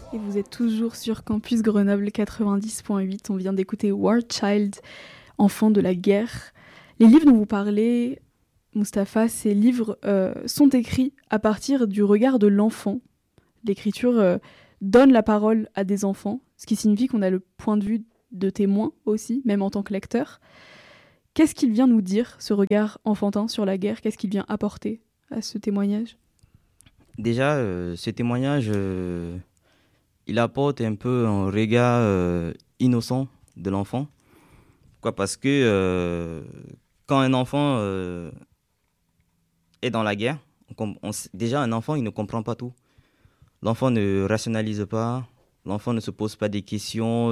Et vous êtes toujours sur Campus Grenoble 90.8. On vient d'écouter War Child, enfant de la guerre. Les livres dont vous parlez, Mustapha, ces livres sont écrits à partir du regard de l'enfant. L'écriture donne la parole à des enfants, ce qui signifie qu'on a le point de vue de témoin aussi, même en tant que lecteur. Qu'est-ce qu'il vient nous dire, ce regard enfantin sur la guerre? Qu'est-ce qu'il vient apporter à ce témoignage? Déjà, ce témoignage, il apporte un peu un regard innocent de l'enfant. Pourquoi? Parce que quand un enfant est dans la guerre, déjà un enfant, il ne comprend pas tout. L'enfant ne rationalise pas, l'enfant ne se pose pas des questions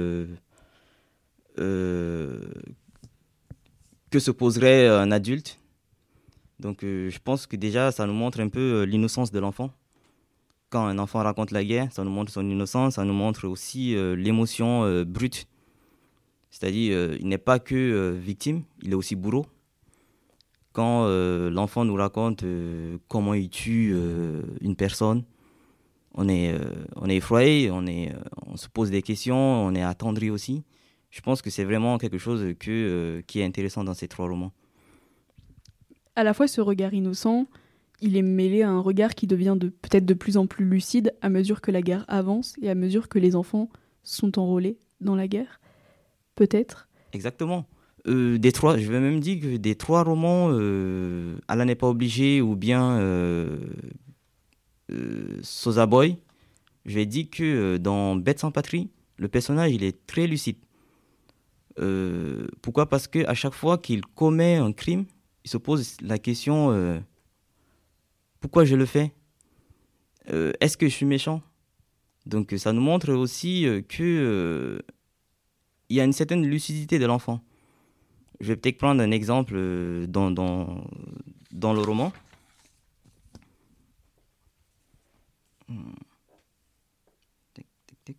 que se poserait un adulte. Donc je pense que déjà, ça nous montre un peu l'innocence de l'enfant. Quand un enfant raconte la guerre, ça nous montre son innocence, ça nous montre aussi l'émotion brute. C'est-à-dire, il n'est pas que victime, il est aussi bourreau. Quand l'enfant nous raconte comment il tue une personne, on est effrayé, on se pose des questions, on est attendri aussi. Je pense que c'est vraiment quelque chose qui est intéressant dans ces trois romans. À la fois, ce regard innocent, il est mêlé à un regard qui devient peut-être de plus en plus lucide à mesure que la guerre avance et à mesure que les enfants sont enrôlés dans la guerre. Peut-être. Exactement. Je vais même dire que des trois romans, Allah n'est pas obligé ou bien Sosa Boy, je vais dire que dans Bête sans patrie, le personnage il est très lucide. Pourquoi? Parce qu'à chaque fois qu'il commet un crime, il se pose la question pourquoi je le fais? Est-ce que je suis méchant? Donc ça nous montre aussi que il y a une certaine lucidité de l'enfant. Je vais peut-être prendre un exemple dans le roman. Tic, tic, tic.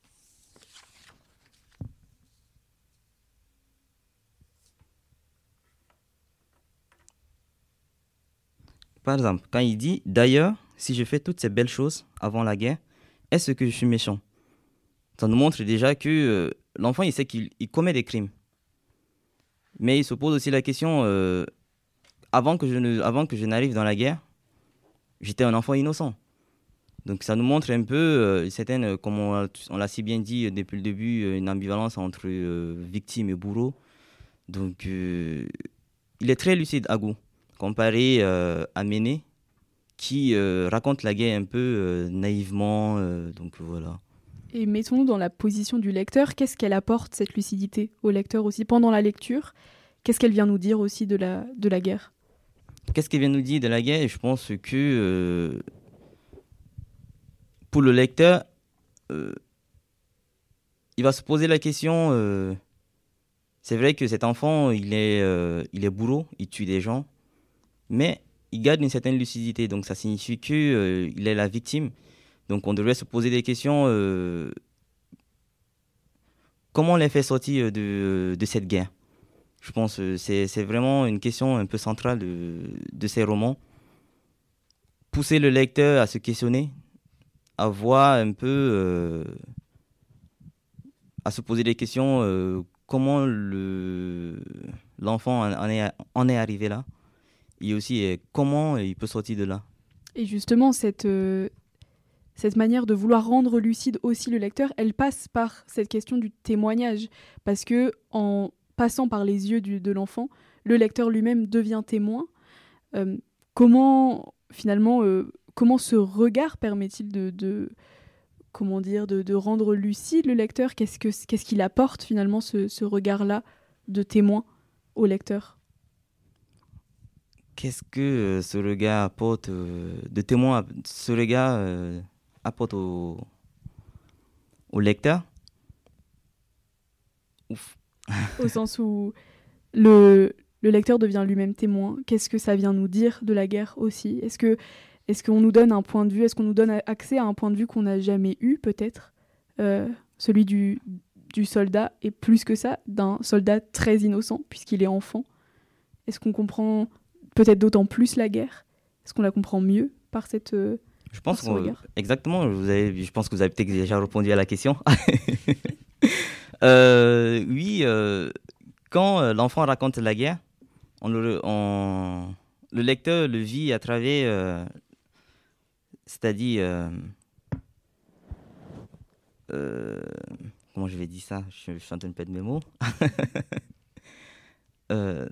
Par exemple, quand il dit « D'ailleurs, si je fais toutes ces belles choses avant la guerre, est-ce que je suis méchant ?» Ça nous montre déjà que l'enfant, il sait qu'il commet des crimes. Mais il se pose aussi la question, avant que je n'arrive dans la guerre, j'étais un enfant innocent. Donc ça nous montre un peu une certaine, comme on l'a si bien dit depuis le début, une ambivalence entre victime et bourreau. Donc il est très lucide, Agou, comparé à Méné, qui raconte la guerre un peu naïvement. Donc voilà. Et mettons-nous dans la position du lecteur. Qu'est-ce qu'elle apporte, cette lucidité, au lecteur aussi pendant la lecture? Qu'est-ce qu'elle vient nous dire aussi de la guerre? Qu'est-ce qu'elle vient nous dire de la guerre? Je pense que pour le lecteur, il va se poser la question, c'est vrai que cet enfant, il est bourreau, il tue des gens, mais il garde une certaine lucidité, donc ça signifie qu'il est la victime. Donc on devrait se poser des questions, comment on les fait sortir de cette guerre? Je pense que c'est vraiment une question un peu centrale de ces romans. Pousser le lecteur à se questionner, à voir un peu, à se poser des questions, comment l'enfant en est arrivé là, et aussi comment il peut sortir de là. Et justement, cette manière de vouloir rendre lucide aussi le lecteur, elle passe par cette question du témoignage. Parce que en passant par les yeux de l'enfant, le lecteur lui-même devient témoin. Comment ce regard permet-il de rendre lucide le lecteur? Qu'est-ce qu'il apporte finalement ce regard-là de témoin au lecteur? Qu'est-ce que ce regard apporte de témoin, ce regard apporte au lecteur? Ouf. Au sens où le lecteur devient lui-même témoin. Qu'est-ce que ça vient nous dire de la guerre aussi? Est-ce qu'on nous donne un point de vue? Est-ce qu'on nous donne accès à un point de vue qu'on n'a jamais eu, peut-être? Celui du soldat, et plus que ça, d'un soldat très innocent, puisqu'il est enfant. Est-ce qu'on comprend peut-être d'autant plus la guerre? Est-ce qu'on la comprend mieux par cette Je par pense son regard. exactement, je pense que vous avez peut-être déjà répondu à la question. Oui, quand l'enfant raconte la guerre, le lecteur le vit à travers, c'est-à-dire, euh, comment je vais dire ça? Je suis en train de perdre mes mots. Euh,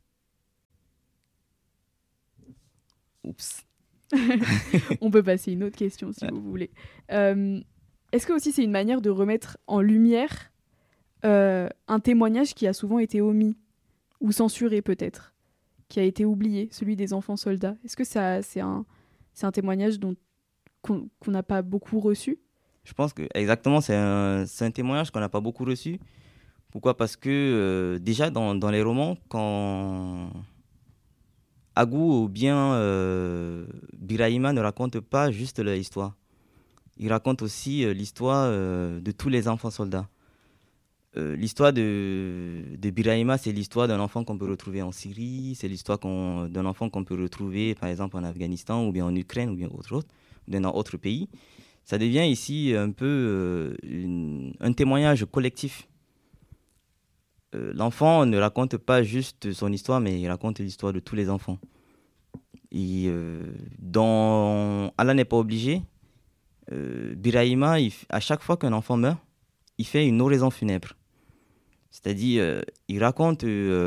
oups. On peut passer à une autre question si vous voulez. Est-ce que aussi c'est une manière de remettre en lumière un témoignage qui a souvent été omis ou censuré peut-être, qui a été oublié, celui des enfants soldats? Est-ce que c'est un témoignage qu'on n'a pas beaucoup reçu? Je pense que exactement, c'est un témoignage qu'on n'a pas beaucoup reçu. Pourquoi? Parce que déjà dans les romans, quand Agou ou bien Birahima ne racontent pas juste leur histoire. Ils racontent aussi l'histoire de tous les enfants soldats. L'histoire de Birahima, c'est l'histoire d'un enfant qu'on peut retrouver en Syrie, c'est l'histoire d'un enfant qu'on peut retrouver par exemple en Afghanistan ou bien en Ukraine ou bien dans autre pays. Ça devient ici un peu un témoignage collectif. L'enfant ne raconte pas juste son histoire, mais il raconte l'histoire de tous les enfants. Et Allah n'est pas obligé, Birahima, à chaque fois qu'un enfant meurt, il fait une oraison funèbre. C'est-à-dire, il raconte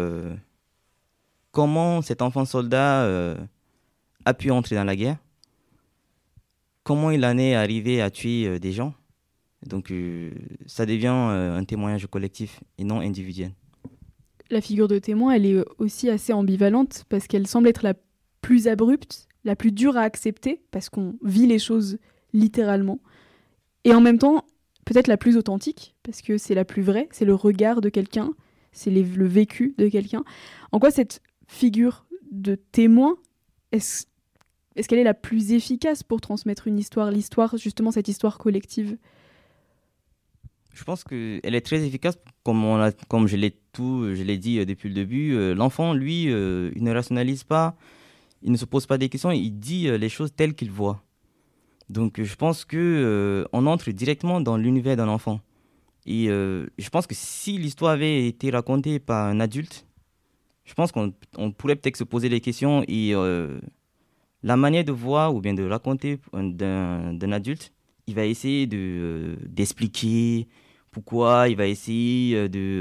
comment cet enfant soldat a pu entrer dans la guerre, comment il en est arrivé à tuer des gens. Donc, ça devient un témoignage collectif et non individuel. La figure de témoin, elle est aussi assez ambivalente parce qu'elle semble être la plus abrupte, la plus dure à accepter parce qu'on vit les choses littéralement. Et en même temps, peut-être la plus authentique parce que c'est la plus vraie, c'est le regard de quelqu'un, c'est le vécu de quelqu'un. En quoi cette figure de témoin, est-ce qu'elle est la plus efficace pour transmettre une histoire, l'histoire, justement cette histoire collective? Je pense qu'elle est très efficace, comme je l'ai dit depuis le début. L'enfant, lui, il ne rationalise pas, il ne se pose pas des questions, il dit les choses telles qu'il voit. Donc, je pense que on entre directement dans l'univers d'un enfant. Et je pense que si l'histoire avait été racontée par un adulte, je pense qu'on pourrait peut-être se poser des questions et la manière de voir ou bien de raconter d'un adulte, il va essayer d'expliquer pourquoi, il va essayer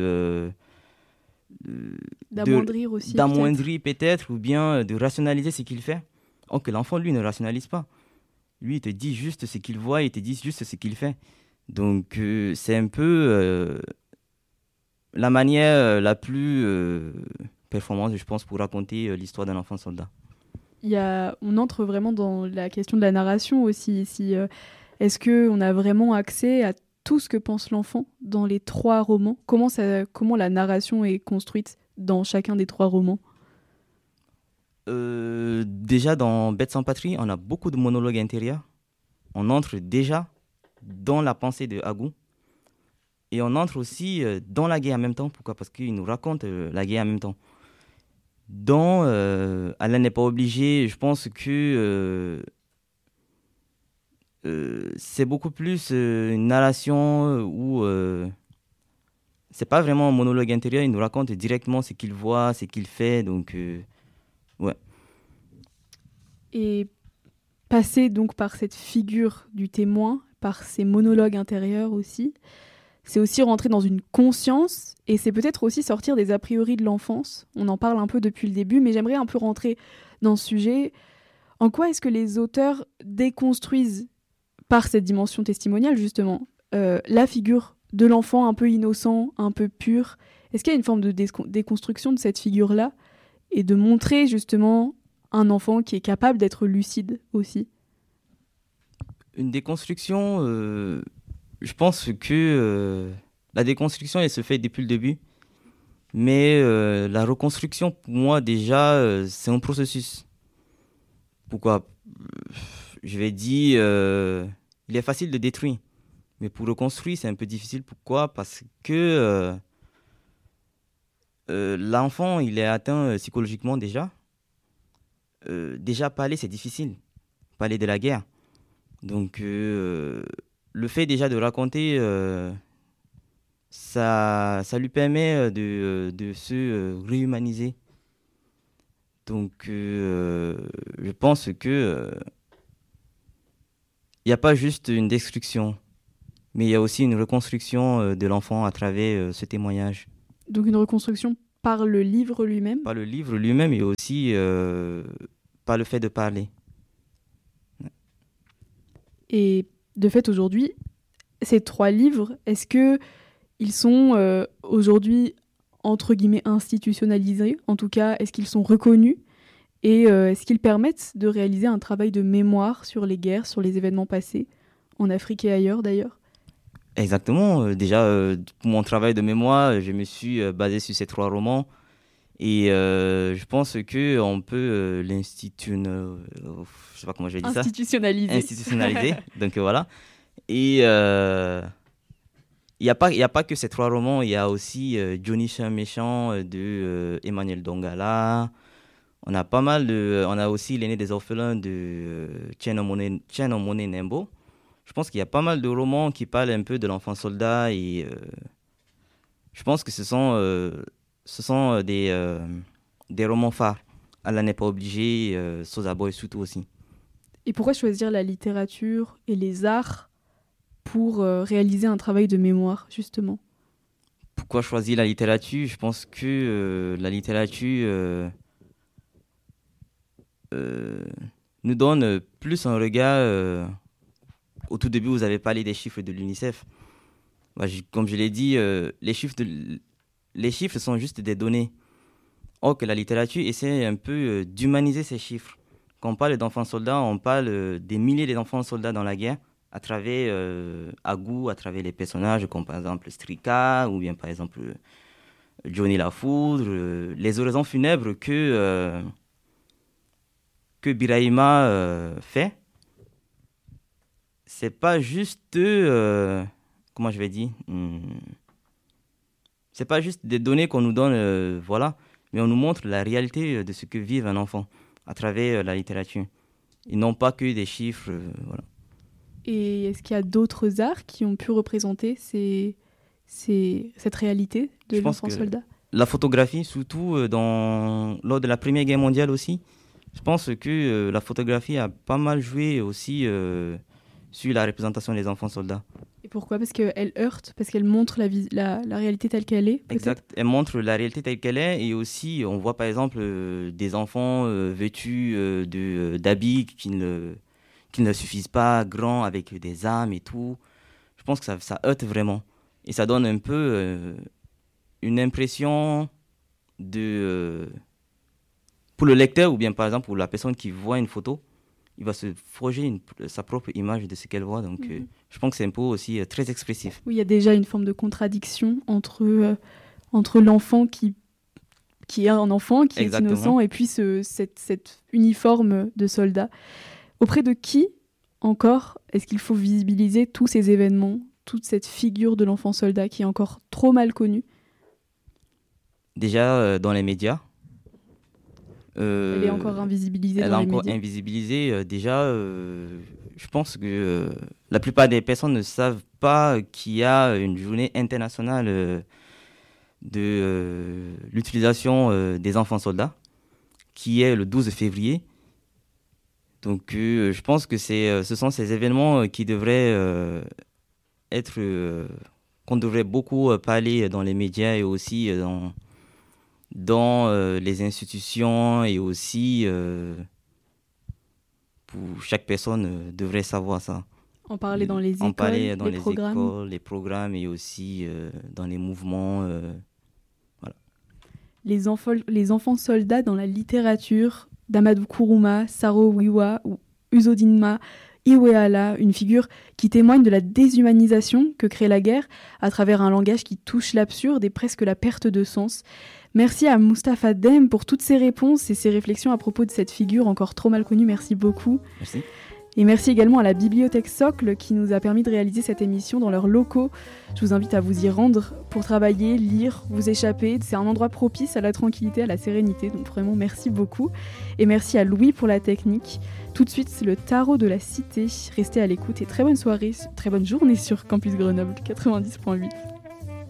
D'amoindrir aussi, d'amoindrir peut-être ou bien de rationaliser ce qu'il fait. Or que l'enfant, lui, ne rationalise pas. Lui, il te dit juste ce qu'il voit, il te dit juste ce qu'il fait. Donc, c'est un peu la manière la plus performante, je pense, pour raconter l'histoire d'un enfant soldat. On entre vraiment dans la question de la narration aussi ici. Est-ce qu'on a vraiment accès à tout ce que pense l'enfant dans les 3 romans? Comment la narration est construite dans chacun des 3 romans? Déjà, dans Bête sans patrie, on a beaucoup de monologues intérieurs. On entre déjà dans la pensée de Agou. Et on entre aussi dans la guerre en même temps. Pourquoi? Parce qu'il nous raconte la guerre en même temps. Dans Allah n'est pas obligé, je pense que c'est beaucoup plus une narration où c'est pas vraiment un monologue intérieur, il nous raconte directement ce qu'il voit, ce qu'il fait, donc ouais. Et passer donc par cette figure du témoin, par ces monologues intérieurs aussi, c'est aussi rentrer dans une conscience et c'est peut-être aussi sortir des a priori de l'enfance. On en parle un peu depuis le début, mais j'aimerais un peu rentrer dans ce sujet. En quoi est-ce que les auteurs déconstruisent, par cette dimension testimoniale justement, la figure de l'enfant un peu innocent, un peu pur? Est-ce qu'il y a une forme de déconstruction de cette figure-là et de montrer justement un enfant qui est capable d'être lucide aussi? Une déconstruction, je pense que la déconstruction, elle se fait depuis le début. Mais la reconstruction, pour moi, déjà, c'est un processus. Pourquoi? Je vais dire, il est facile de détruire. Mais pour reconstruire, c'est un peu difficile. Pourquoi? Parce que l'enfant, il est atteint psychologiquement déjà. Déjà, parler, c'est difficile. Parler de la guerre. Donc, le fait déjà de raconter, ça lui permet de se réhumaniser. Donc, je pense que il n'y a pas juste une destruction, mais il y a aussi une reconstruction de l'enfant à travers ce témoignage. Donc une reconstruction par le livre lui-même. Par le livre lui-même et aussi par le fait de parler. Et de fait, aujourd'hui, ces 3 livres, est-ce qu'ils sont aujourd'hui, entre guillemets, institutionnalisés? En tout cas, est-ce qu'ils sont reconnus? Et est-ce qu'ils permettent de réaliser un travail de mémoire sur les guerres, sur les événements passés, en Afrique et ailleurs d'ailleurs? Exactement. Déjà, pour mon travail de mémoire, je me suis basé sur ces 3 romans. Et je pense qu'on peut je sais pas comment je vais dire ça. Institutionnaliser. Donc voilà. Et il y a pas que ces 3 romans. Il y a aussi Johnny Chien Méchant de Emmanuel Dongala. On a aussi L'aîné des orphelins de Tchenomone Nembo. Je pense qu'il y a pas mal de romans qui parlent un peu de l'enfant soldat et je pense que ce sont des romans phares. Allah n'est pas obligé, Sosa Boy surtout aussi. Et pourquoi choisir la littérature et les arts pour réaliser un travail de mémoire, justement? Pourquoi choisir la littérature? Je pense que la littérature nous donne plus un regard. Au tout début, vous avez parlé des chiffres de l'UNICEF. Comme je l'ai dit, les chiffres sont juste des données. Or que la littérature essaie un peu d'humaniser ces chiffres. Quand on parle d'enfants soldats, on parle des milliers d'enfants soldats dans la guerre, à travers Agou, à travers les personnages comme par exemple Strika, ou bien par exemple Johnny la Foudre, les oraisons funèbres que Birahima fait. C'est pas juste, comment je vais dire, c'est pas juste des données qu'on nous donne, voilà, mais on nous montre la réalité de ce que vit un enfant à travers la littérature. Et non pas que des chiffres, voilà. Et est-ce qu'il y a d'autres arts qui ont pu représenter cette réalité de l'enfant soldat? La photographie, surtout lors de la Première Guerre mondiale aussi. Je pense que la photographie a pas mal joué aussi sur la représentation des enfants soldats. Et pourquoi? Parce qu'elle heurte, parce qu'elle montre la réalité telle qu'elle est, peut-être? Exact, elle montre la réalité telle qu'elle est, et aussi on voit par exemple des enfants vêtus d'habits qui ne suffisent pas, grands, avec des armes et tout. Je pense que ça heurte vraiment. Et ça donne un peu une impression pour le lecteur, ou bien par exemple pour la personne qui voit une photo, il va se forger sa propre image de ce qu'elle voit. Donc, je pense que c'est un peu aussi très expressif. Oui, il y a déjà une forme de contradiction entre l'enfant qui est un enfant, qui Exactement. est innocent, et puis cet uniforme de soldat. Auprès de qui, encore, est-ce qu'il faut visibiliser tous ces événements, toute cette figure de l'enfant soldat qui est encore trop mal connue? Déjà, dans les médias. Elle est encore invisibilisée dans les médias. Elle est encore invisibilisée. Déjà, je pense que la plupart des personnes ne savent pas qu'il y a une journée internationale de l'utilisation des enfants soldats, qui est le 12 février. Donc, je pense que ce sont ces événements qui devraient qu'on devrait beaucoup parler dans les médias et aussi dans les institutions, et aussi pour chaque personne devrait savoir ça. En parler dans les écoles, en parler dans les programmes. Écoles, les programmes, et aussi dans les mouvements. Voilà. Les enfants soldats dans la littérature d'Amadou Kourouma, Saro Wiwa ou Uzodinma Iweala, une figure qui témoigne de la déshumanisation que crée la guerre à travers un langage qui touche l'absurde et presque la perte de sens. Merci à Mustapha Dème pour toutes ces réponses et ces réflexions à propos de cette figure encore trop mal connue. Merci beaucoup. Merci. Et merci également à la Bibliothèque Socle qui nous a permis de réaliser cette émission dans leurs locaux. Je vous invite à vous y rendre pour travailler, lire, vous échapper. C'est un endroit propice à la tranquillité, à la sérénité. Donc vraiment, merci beaucoup. Et merci à Louis pour la technique. Tout de suite, c'est le tarot de la cité. Restez à l'écoute et très bonne soirée, très bonne journée sur Campus Grenoble 90.8.